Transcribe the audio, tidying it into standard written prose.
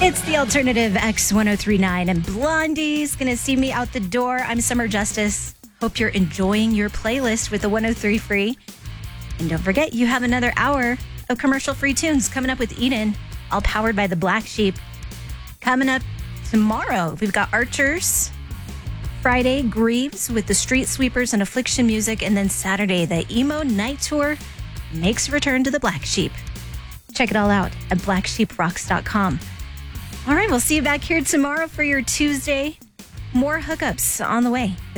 It's the Alternative X1039, and Blondie's going to see me out the door. I'm Summer Justice. Hope you're enjoying your playlist with the 103 Free. And don't forget, you have another hour of commercial-free tunes coming up with Eden, all powered by the Black Sheep. Coming up tomorrow, we've got Archers. Friday, Grieves with the Street Sweepers and Affliction Music. And then Saturday, the Emo Night Tour makes a return to the Black Sheep. Check it all out at blacksheeprocks.com. All right, we'll see you back here tomorrow for your Tuesday. More hookups on the way.